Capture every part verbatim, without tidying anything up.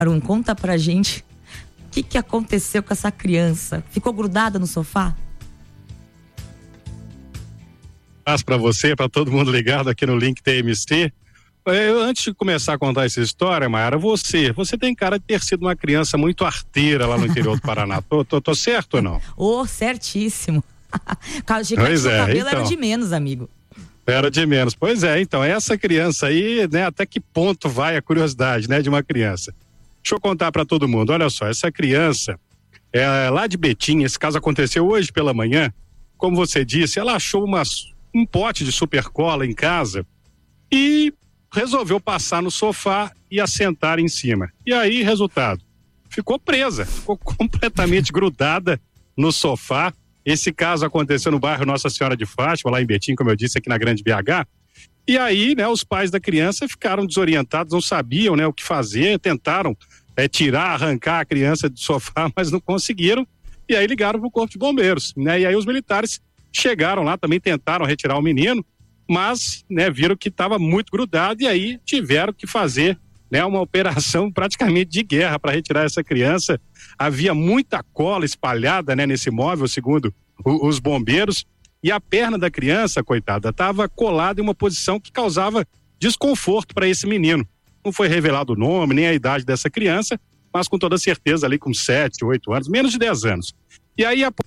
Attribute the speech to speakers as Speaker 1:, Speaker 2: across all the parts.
Speaker 1: Marum, conta pra gente o que, que aconteceu com essa criança. Ficou grudada no sofá?
Speaker 2: Passo para você, para todo mundo ligado aqui no Link T M C. Eu, antes de começar a contar essa história, Mayara, você, você tem cara de ter sido uma criança muito arteira lá no interior do Paraná. tô, tô, tô certo ou não?
Speaker 1: Oh, certíssimo. Pois
Speaker 2: é,
Speaker 1: o cabelo
Speaker 2: então.
Speaker 1: era de menos, amigo.
Speaker 2: Era de menos. Pois é, então, essa criança aí, né, até que ponto vai a curiosidade, né, de uma criança? Deixa eu contar para todo mundo. Olha só, essa criança, é lá de Betim, esse caso aconteceu hoje pela manhã. Como você disse, ela achou uma, um pote de super cola em casa e resolveu passar no sofá e assentar em cima. E aí, resultado, ficou presa, ficou completamente grudada no sofá. Esse caso aconteceu no bairro Nossa Senhora de Fátima, lá em Betim, como eu disse, aqui na Grande B H. E aí, né, os pais da criança ficaram desorientados, não sabiam, né, o que fazer, tentaram é, tirar, arrancar a criança do sofá, mas não conseguiram. E aí ligaram para o Corpo de Bombeiros, né? E aí os militares chegaram lá, também tentaram retirar o menino, mas, né, viram que estava muito grudado e aí tiveram que fazer, né, uma operação praticamente de guerra para retirar essa criança. Havia muita cola espalhada, né, nesse móvel, segundo o, os bombeiros, e a perna da criança, coitada, estava colada em uma posição que causava desconforto para esse menino. Não foi revelado o nome, nem a idade dessa criança, mas com toda certeza ali com sete, oito anos, menos de dez anos. E aí a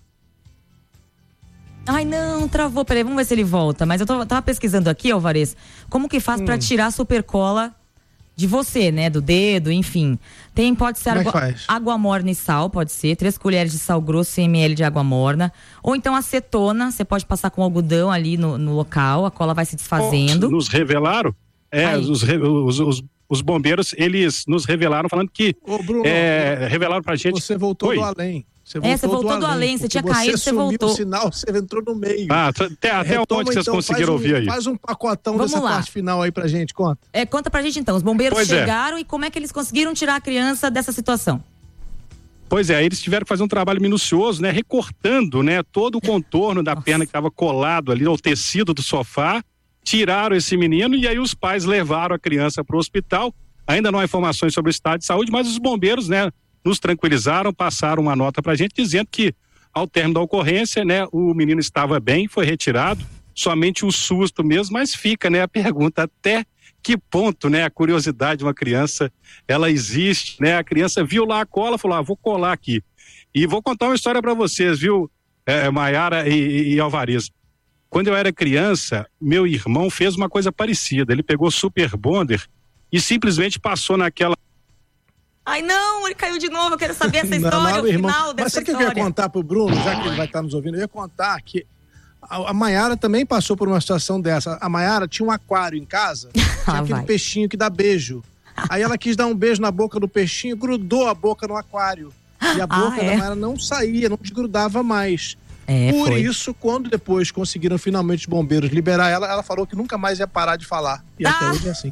Speaker 1: Ai, não, travou. Peraí, vamos ver se ele volta. Mas eu tô, tava pesquisando aqui, Alvarez, como que faz hum. pra tirar a supercola de você, né? Do dedo, enfim. Tem, pode ser água, água morna e sal, pode ser. Três colheres de sal grosso, cem mililitros de água morna. Ou então acetona, você pode passar com algodão ali no, no local, a cola vai se desfazendo.
Speaker 2: Oh, nos revelaram? É, os, os, os, os bombeiros, eles nos revelaram falando que...
Speaker 3: Ô, Bruno,
Speaker 2: é, revelaram pra gente...
Speaker 3: Você voltou
Speaker 2: Oi?
Speaker 3: do além.
Speaker 1: Você voltou, é, você voltou do, do além, além você tinha caído, você voltou.
Speaker 3: O sinal, você entrou no meio.
Speaker 2: Ah, até, até
Speaker 3: Retoma,
Speaker 2: onde vocês
Speaker 3: então,
Speaker 2: conseguiram
Speaker 3: um,
Speaker 2: ouvir aí?
Speaker 3: Faz um pacotão
Speaker 1: Vamos
Speaker 3: dessa
Speaker 1: lá.
Speaker 3: parte final aí pra gente, conta.
Speaker 1: É, conta pra gente então, os bombeiros
Speaker 2: pois
Speaker 1: chegaram
Speaker 2: é.
Speaker 1: E como é que eles conseguiram tirar a criança dessa situação?
Speaker 2: Pois é, eles tiveram que fazer um trabalho minucioso, né, recortando, né, todo o contorno da
Speaker 1: Nossa.
Speaker 2: perna que estava colado ali ao tecido do sofá, tiraram esse menino e aí os pais levaram a criança para o hospital. Ainda não há informações sobre o estado de saúde, mas os bombeiros, né, nos tranquilizaram, passaram uma nota pra gente dizendo que ao término da ocorrência, né, o menino estava bem, foi retirado, somente o susto mesmo, mas fica, né, a pergunta até que ponto, né, a curiosidade de uma criança, ela existe, né, a criança viu lá a cola, falou, ah, vou colar aqui. E vou contar uma história pra vocês, viu, é, Mayara e, e Alvarez. Quando eu era criança, meu irmão fez uma coisa parecida, ele pegou Super Bonder e simplesmente passou naquela...
Speaker 1: Ai, não, ele caiu de novo, eu quero saber essa história,
Speaker 3: não, não,
Speaker 1: o
Speaker 3: irmão.
Speaker 1: final dessa
Speaker 3: Mas sabe o que
Speaker 1: história.
Speaker 3: eu ia contar pro Bruno, já que ele vai estar nos ouvindo? Eu ia contar que a, a Mayara também passou por uma situação dessa. A Mayara tinha um aquário em casa, tinha
Speaker 1: ah,
Speaker 3: aquele
Speaker 1: vai.
Speaker 3: peixinho que dá beijo. Aí ela quis dar um beijo na boca do peixinho, grudou a boca no aquário. E a boca
Speaker 1: ah, é?
Speaker 3: da Mayara não saía, não desgrudava mais.
Speaker 1: É,
Speaker 3: por
Speaker 1: foi.
Speaker 3: isso, quando depois conseguiram finalmente os bombeiros liberar ela, ela falou que nunca mais ia parar de falar. E
Speaker 1: ah.
Speaker 3: até hoje é assim.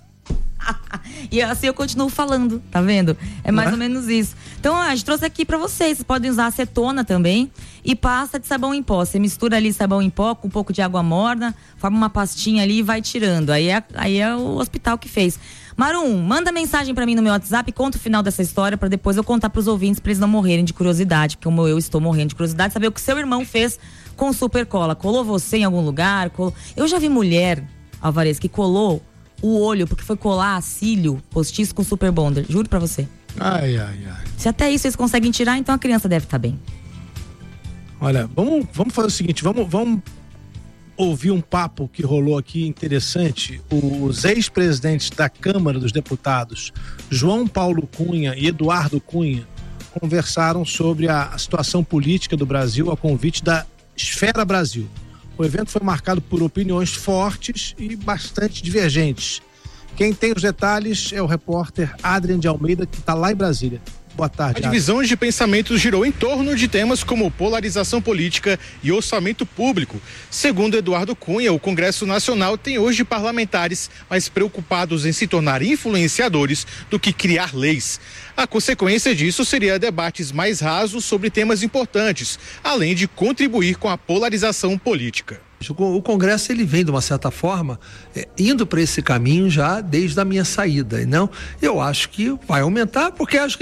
Speaker 1: E assim eu continuo falando, tá vendo? É mais
Speaker 3: Não
Speaker 1: ou
Speaker 3: é?
Speaker 1: menos isso. Então a gente trouxe aqui pra vocês. Vocês podem usar acetona também e pasta de sabão em pó. Você mistura ali sabão em pó com um pouco de água morna, forma uma pastinha ali e vai tirando. Aí é, aí é o hospital que fez. Marum, manda mensagem pra mim no meu WhatsApp e conta o final dessa história pra depois eu contar pros ouvintes pra eles não morrerem de curiosidade, porque como eu estou morrendo de curiosidade, saber o que seu irmão fez com super cola. Colou você em algum lugar? Colou... Eu já vi mulher, Alvarez, que colou o olho, porque foi colar cílio postiço com super bonder, juro pra você.
Speaker 3: Ai, ai, ai.
Speaker 1: Se até isso eles conseguem tirar, então a criança deve estar bem.
Speaker 3: Olha, vamos, vamos fazer o seguinte, vamos, vamos ouvir um papo que rolou aqui interessante. Os ex-presidentes da Câmara dos Deputados, João Paulo Cunha e Eduardo Cunha, conversaram sobre a situação política do Brasil a convite da Esfera Brasil. O evento foi marcado por opiniões fortes e bastante divergentes. Quem tem os detalhes é o repórter Adrian de Almeida, que está lá em Brasília. Boa tarde.
Speaker 4: A divisão de pensamentos girou em torno de temas como polarização política e orçamento público. Segundo Eduardo Cunha, o Congresso Nacional tem hoje parlamentares mais preocupados em se tornar influenciadores do que criar leis. A consequência disso seria debates mais rasos sobre temas importantes, além de contribuir com a polarização política.
Speaker 5: O Congresso ele vem de uma certa forma é, indo para esse caminho já desde a minha saída, não? Eu acho que vai aumentar porque acho que